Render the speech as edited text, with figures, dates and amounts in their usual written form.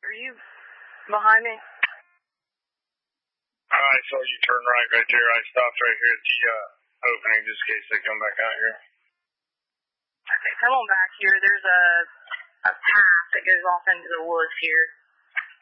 Are you behind me? I saw you turn right there. I stopped right here at the opening just in case they come back out here. Okay, come on back here. There's a path that goes off into the woods here.